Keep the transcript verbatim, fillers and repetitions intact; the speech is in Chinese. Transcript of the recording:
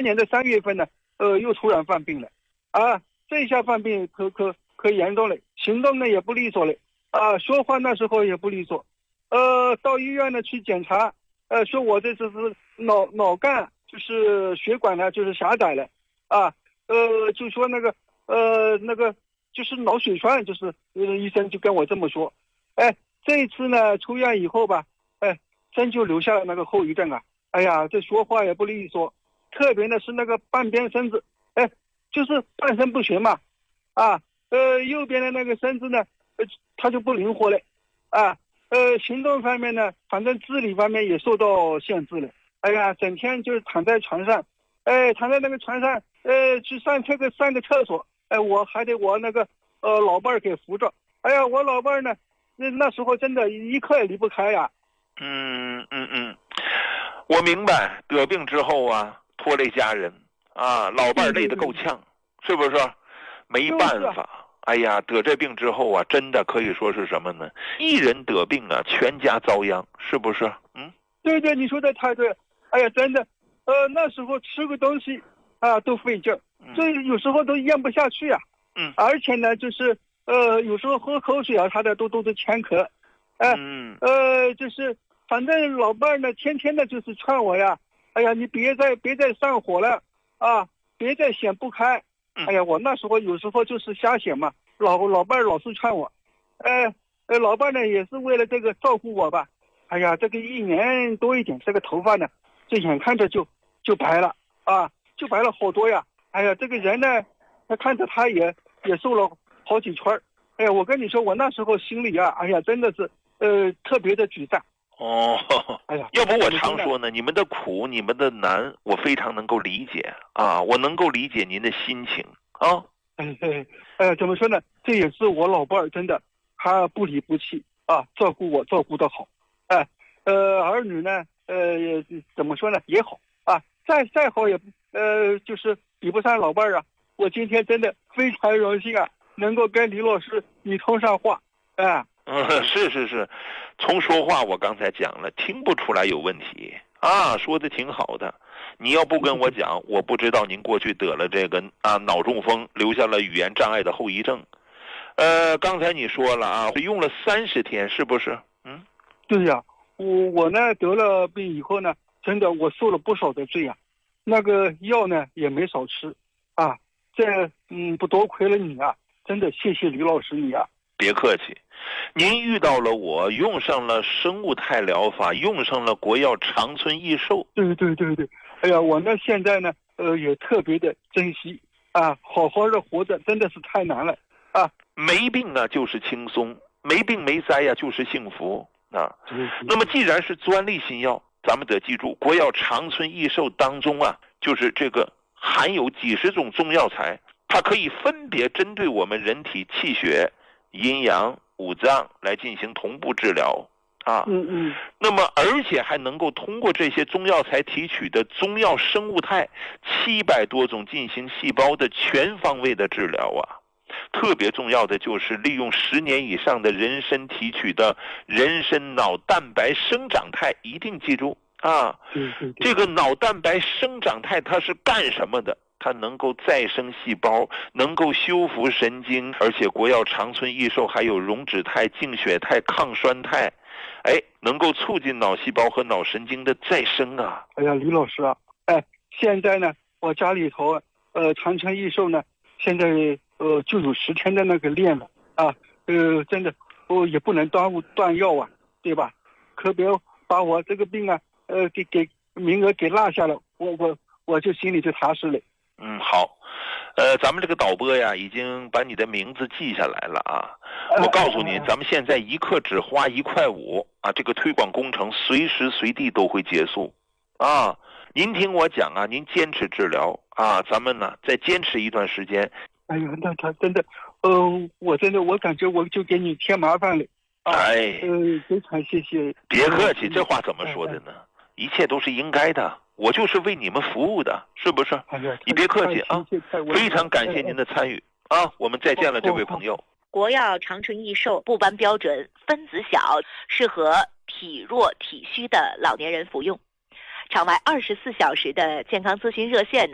年的三月份呢，呃，又突然犯病了，啊，这一下犯病可可可严重了，行动呢也不利索了，啊，说话那时候也不利索，呃，到医院呢去检查，呃，说我这次是脑脑干就是血管呢就是狭窄了，啊，呃，就说那个呃那个就是脑血栓，就是呃医生就跟我这么说，哎，这一次呢出院以后吧，哎，真就留下了那个后遗症啊，哎呀，这说话也不利索，特别的是那个半边身子，哎，就是半身不遂嘛，啊，呃，右边的那个身子呢，呃，它就不灵活了，啊，呃，行动方面呢，反正自理方面也受到限制了。哎呀，整天就是躺在床上，哎，躺在那个床上，呃，去上这个上个厕所，哎，我还得我那个呃老伴儿给扶着。哎呀，我老伴儿呢，那那时候真的一刻也离不开呀。 嗯嗯嗯，我明白，得病之后啊，拖累家人啊，老伴儿累得够呛，是不是？没办法。哎呀，得这病之后啊，真的可以说是什么呢？一人得病啊，全家遭殃，是不是？嗯， 对对，你说的太对了。哎呀，真的，呃，那时候吃个东西啊都费劲儿，这有时候都咽不下去啊。 嗯， 而且呢，就是呃，有时候喝口水啊，他的都都是乾咳。哎、呃， 嗯， 呃，就是反正老伴儿呢，天天的就是劝我呀，哎呀，你别再别再上火了啊，别再想不开。哎呀，我那时候有时候就是瞎想嘛，老老伴儿老是劝我，呃呃，老伴儿呢也是为了这个照顾我吧。哎呀，这个一年多一点，这个头发呢，这眼看着就就白了啊，就白了好多呀。哎呀，这个人呢，他看着他也也瘦了好几圈儿。哎呀，我跟你说，我那时候心里啊，哎呀，真的是呃特别的沮丧。 哦， 哎呀， 要不我常说呢，你们的苦，你们的难，我非常能够理解啊，我能够理解您的心情啊。 哎哎哎，怎么说呢？这也是我老伴儿真的，他不离不弃啊，照顾我照顾得好。哎，呃，儿女呢，呃，怎么说呢，也好啊，再再好也呃，就是比不上老伴儿啊。我今天真的非常荣幸啊，能够跟李老师你通上话，哎。 嗯，是是是，从说话我刚才讲了，听不出来有问题啊，说的挺好的。你要不跟我讲，我不知道您过去得了这个啊脑中风，留下了语言障碍的后遗症。呃，刚才你说了啊，用了三十天，是不是？嗯， 对呀，我我呢得了病以后呢，真的我受了不少的罪啊，那个药呢也没少吃啊，这嗯不多亏了你啊，真的谢谢李老师你啊。 别客气，您遇到了我，用上了生物态疗法，用上了国药长春益寿。 对对对对，哎呀，我呢现在呢，呃，也特别的珍惜啊，好好的活着真的是太难了啊。 没病啊就是轻松，没病没灾呀、啊、就是幸福啊。那么既然是专利新药，咱们得记住，国药长春益寿当中啊，就是这个含有几十种中药材，它可以分别针对我们人体气血、阴阳五脏来进行同步治疗啊， 嗯嗯， 那么而且还能够通过这些中药材提取的中药生物态七百多种进行细胞的全方位的治疗啊。特别重要的就是利用十年以上的人参提取的人参脑蛋白生长肽，一定记住啊， 对对对， 这个脑蛋白生长肽它是干什么的？它能够再生细胞，能够修复神经，而且国药长春益寿还有溶脂肽、净血肽、抗酸肽，哎，能够促进脑细胞和脑神经的再生啊！ 哎呀，李老师啊，哎，现在呢，我家里头呃长春益寿呢，现在呃就有十天的那个量了啊，呃，真的我、哦、也不能耽误断药啊，对吧？可别把我这个病啊，呃，给给名额给落下了，我我我就心里就踏实了。 嗯，好，呃，咱们这个导播呀，已经把你的名字记下来了啊。我告诉你，咱们现在一克只花一块五啊，这个推广工程随时随地都会结束啊。您听我讲啊，您坚持治疗啊，咱们呢再坚持一段时间。 哎呀，那他真的，呃，我真的我感觉我就给你添麻烦了。啊、 哎， 呃，非常谢谢。 别客气，这话怎么说的呢？一切都是应该的。我就是为你们服务的，是不是？ 哎呀， 你别客气啊，非常感谢您的参与啊！我们再见了，这位朋友。 国药长春益寿不斑标准，分子小，适合体弱体虚的老年人服用。场外二十四小时的健康咨询热线呢？